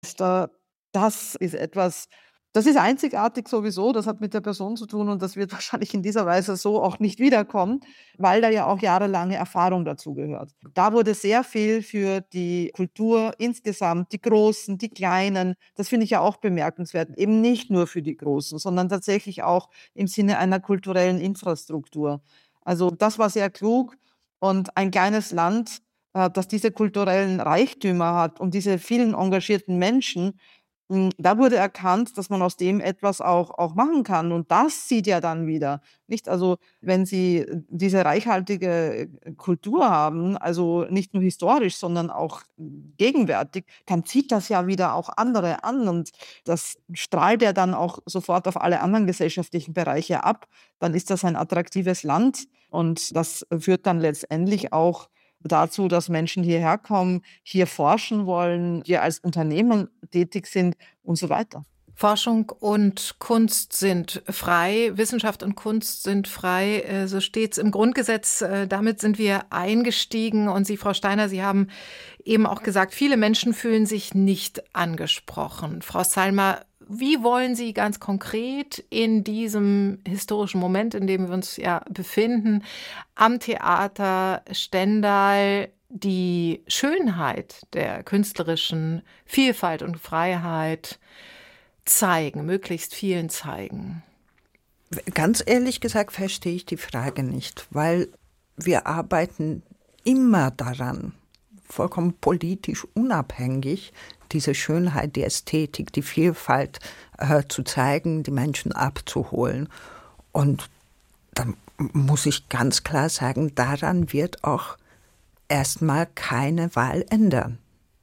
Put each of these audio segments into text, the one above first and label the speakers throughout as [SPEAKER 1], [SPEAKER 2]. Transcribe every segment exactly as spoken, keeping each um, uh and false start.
[SPEAKER 1] Da das ist etwas das ist einzigartig sowieso, das hat mit der Person zu tun und das wird wahrscheinlich in dieser Weise so auch nicht wiederkommen, weil da ja auch jahrelange Erfahrung dazugehört. Da wurde sehr viel für die Kultur insgesamt, die Großen, die Kleinen, das finde ich ja auch bemerkenswert, eben nicht nur für die Großen, sondern tatsächlich auch im Sinne einer kulturellen Infrastruktur. Also, das war sehr klug und ein kleines Land, äh, das diese kulturellen Reichtümer hat und diese vielen engagierten Menschen, hm, da wurde erkannt, dass man aus dem etwas auch auch machen kann und das zieht ja dann wieder, nicht? Also, wenn Sie äh, diese reichhaltige äh, Kultur haben, also nicht nur historisch, sondern auch gegenwärtig, dann zieht das ja wieder auch andere an und das strahlt ja dann auch sofort auf alle anderen gesellschaftlichen Bereiche ab. Dann ist das ein attraktives Land und das führt dann letztendlich auch dazu, dass Menschen hierher kommen, hier forschen wollen, hier als Unternehmen tätig sind und so weiter.
[SPEAKER 2] Forschung und Kunst sind frei, Wissenschaft und Kunst sind frei, äh, so steht's im Grundgesetz. Äh, damit sind wir eingestiegen. Und Sie, Frau Steiner, Sie haben eben auch gesagt, viele Menschen fühlen sich nicht angesprochen. Frau Salma, wie wollen Sie ganz konkret in diesem historischen Moment, in dem wir uns ja befinden, am Theater Stendal die Schönheit der künstlerischen Vielfalt und Freiheit zeigen, möglichst vielen zeigen?
[SPEAKER 3] Ganz ehrlich gesagt verstehe ich die Frage nicht, weil wir arbeiten immer daran, vollkommen politisch unabhängig, diese Schönheit, die Ästhetik, die Vielfalt äh, zu zeigen, die Menschen abzuholen. Und da muss ich ganz klar sagen, daran wird auch erstmal keine Wahl ändern.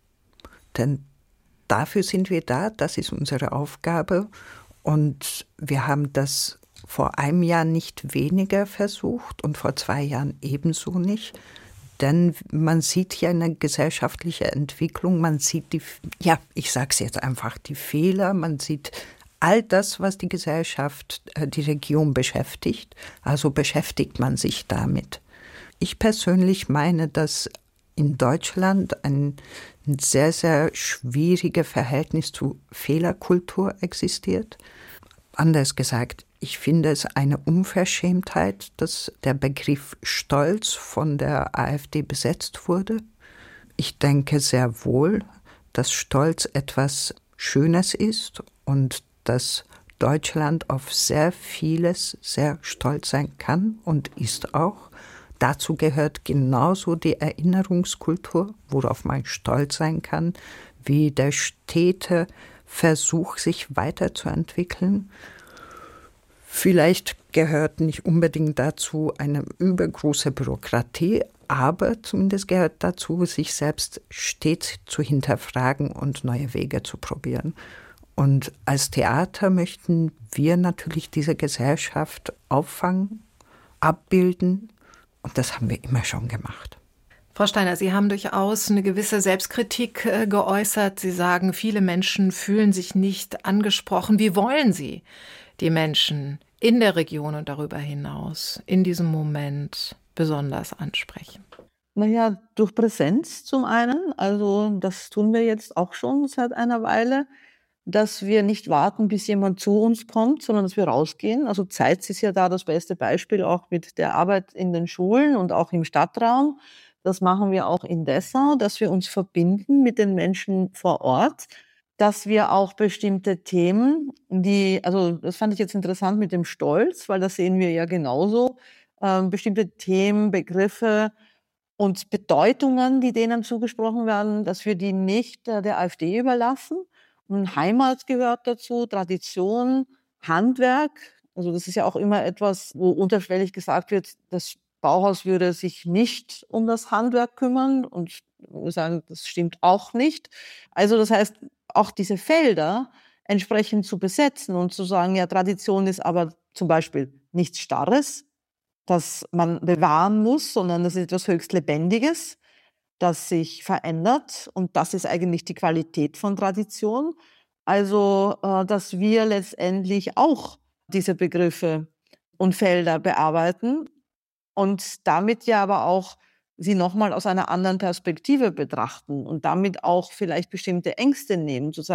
[SPEAKER 3] Denn dafür sind wir da, das ist unsere Aufgabe. Und wir haben das vor einem Jahr nicht weniger versucht und vor zwei Jahren ebenso nicht. Denn man sieht ja eine gesellschaftliche Entwicklung, man sieht die, ja, ich sage es jetzt einfach, die Fehler, man sieht all das, was die Gesellschaft, die Region beschäftigt, also beschäftigt man sich damit. Ich persönlich meine, dass in Deutschland ein, ein sehr, sehr schwieriges Verhältnis zu Fehlerkultur existiert. Anders gesagt, ich finde es eine Unverschämtheit, dass der Begriff Stolz von der AfD besetzt wurde. Ich denke sehr wohl, dass Stolz etwas Schönes ist und dass Deutschland auf sehr vieles sehr stolz sein kann und ist auch. Dazu gehört genauso die Erinnerungskultur, worauf man stolz sein kann, wie der stete Versuch, sich weiterzuentwickeln. Vielleicht gehört nicht unbedingt dazu eine übergroße Bürokratie, aber zumindest gehört dazu, sich selbst stets zu hinterfragen und neue Wege zu probieren. Und als Theater möchten wir natürlich diese Gesellschaft auffangen, abbilden, und das haben wir immer schon gemacht.
[SPEAKER 2] Frau Steiner, Sie haben durchaus eine gewisse Selbstkritik äh, geäußert. Sie sagen, viele Menschen fühlen sich nicht angesprochen. Wie wollen Sie die Menschen in der Region und darüber hinaus in diesem Moment besonders ansprechen?
[SPEAKER 1] Na ja, durch Präsenz zum einen. Also, das tun wir jetzt auch schon seit einer Weile, dass wir nicht warten, bis jemand zu uns kommt, sondern dass wir rausgehen. Also, Zeitz ist ja da das beste Beispiel auch mit der Arbeit in den Schulen und auch im Stadtraum. Das machen wir auch in Dessau, dass wir uns verbinden mit den Menschen vor Ort, dass wir auch bestimmte Themen, die also, das fand ich jetzt interessant mit dem Stolz, weil das sehen wir ja genauso, ähm, bestimmte Themen, Begriffe und Bedeutungen, die denen zugesprochen werden, dass wir die nicht äh, der AfD überlassen. Und Heimat gehört dazu, Tradition, Handwerk. Also das ist ja auch immer etwas, wo unterschwellig gesagt wird, das Bauhaus würde sich nicht um das Handwerk kümmern. Und wir sagen, das stimmt auch nicht. Also das heißt, auch diese Felder entsprechend zu besetzen und zu sagen, ja, Tradition ist aber zum Beispiel nichts Starres, das man bewahren muss, sondern das ist etwas höchst Lebendiges, das sich verändert. Und das ist eigentlich die Qualität von Tradition. Also, äh, dass wir letztendlich auch diese Begriffe und Felder bearbeiten und damit ja aber auch sie nochmal aus einer anderen Perspektive betrachten und damit auch vielleicht bestimmte Ängste nehmen, zu sagen,